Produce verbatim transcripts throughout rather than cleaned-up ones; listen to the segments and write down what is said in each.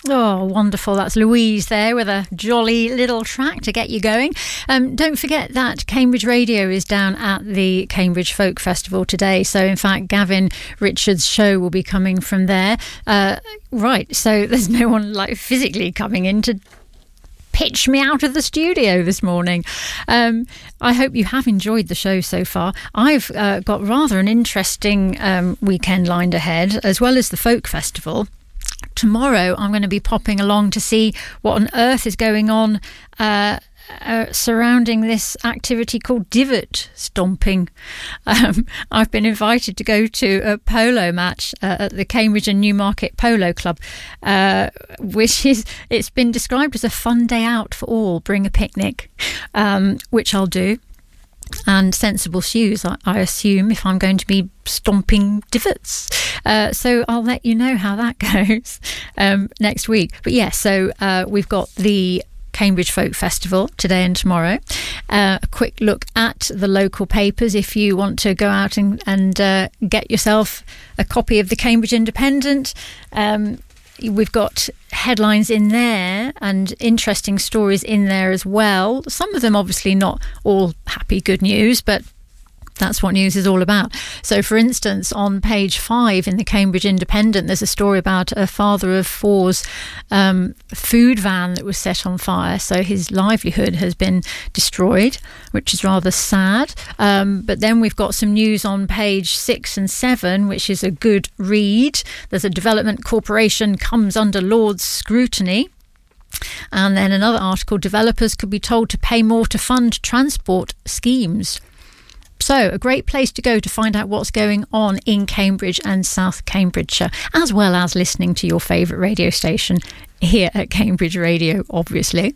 Oh, wonderful. That's Louise there with a jolly little track to get you going. Um, don't forget that Cambridge Radio is down at the Cambridge Folk Festival today. So, in fact, Gavin Richards' show will be coming from there. Uh, right, so there's no one like physically coming in to pitch me out of the studio this morning. Um, I hope you have enjoyed the show so far. I've uh, got rather an interesting um, weekend lined ahead, as well as the Folk Festival. Tomorrow I'm going to be popping along to see what on earth is going on uh, uh, surrounding this activity called divot stomping. Um, I've been invited to go to a polo match uh, at the Cambridge and Newmarket Polo Club, uh, which is, it's been described as a fun day out for all. Bring a picnic, um, which I'll do. And sensible shoes, I, I assume, if I'm going to be stomping divots. Uh, so I'll let you know how that goes um, next week. But yeah, so uh, we've got the Cambridge Folk Festival today and tomorrow. Uh, a quick look at the local papers if you want to go out and, and uh, get yourself a copy of the Cambridge Independent. Um, We've got headlines in there and interesting stories in there as well. Some of them obviously not all happy, good news, but that's what news is all about. So, for instance, on page five in the Cambridge Independent, there's a story about a father of four's um, food van that was set on fire. So his livelihood has been destroyed, which is rather sad. Um, but then we've got some news on page six and seven, which is a good read. There's a development corporation comes under Lord's scrutiny. And then another article, developers could be told to pay more to fund transport schemes. So, a great place to go to find out what's going on in Cambridge and South Cambridgeshire, as well as listening to your favourite radio station here at Cambridge Radio, obviously.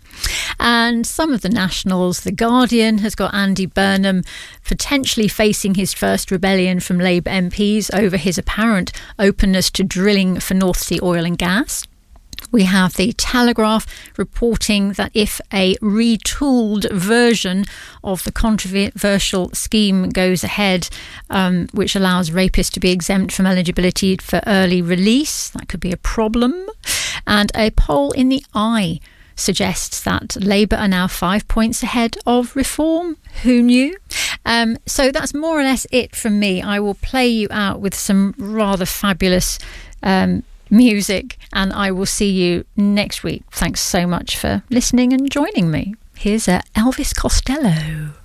And some of the nationals, The Guardian has got Andy Burnham potentially facing his first rebellion from Labour M Ps over his apparent openness to drilling for North Sea oil and gas. We have the Telegraph reporting that if a retooled version of the controversial scheme goes ahead, um, which allows rapists to be exempt from eligibility for early release, that could be a problem. And a poll in the Eye suggests that Labour are now five points ahead of Reform. Who knew? Um, so that's more or less it from me. I will play you out with some rather fabulous um music, and I will see you next week. Thanks so much for listening and joining me. Here's uh, Elvis Costello.